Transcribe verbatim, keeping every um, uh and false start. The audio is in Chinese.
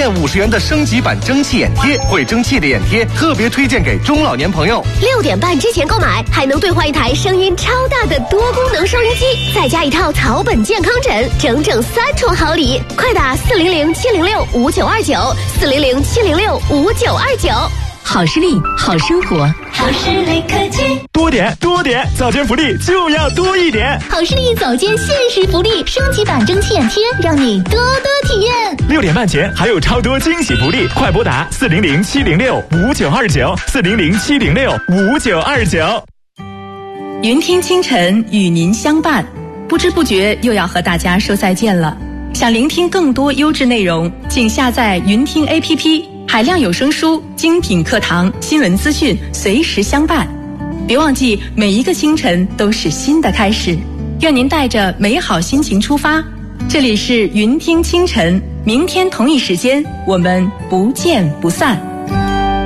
店五十元的升级版蒸汽眼贴，会蒸汽的眼贴特别推荐给中老年朋友。 六点半之前购买，还能兑换一台声音超大的多功能收音机，再加一套草本健康枕，整整三重好礼！快打四零零七零六五九二九，四零零七零六五九二九。 好视力，好生活， 好视力科技， 多点多点，早间福利就要多一点。 好视力早间限时福利，升级版蒸汽眼贴，让你多多体验。 六点半前还有超多惊喜福利，快拨打四零零七零六五九二九，四零零七零六五九二九。 云听清晨与您相伴，不知不觉又要和大家说再见了。想聆听更多优质内容，请下载云听 A P P。海量有声书、精品课堂、新闻资讯随时相伴。别忘记，每一个清晨都是新的开始。愿您带着美好心情出发。这里是云听清晨，明天同一时间我们不见不散。